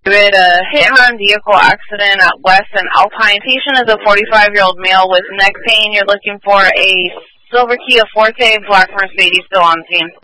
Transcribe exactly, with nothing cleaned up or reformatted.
David, a hit-and-run vehicle accident at West and Alpine. Patient is a forty-five-year-old male with neck pain. You're looking for a silver Kia Forte, black Mercedes, still on scene.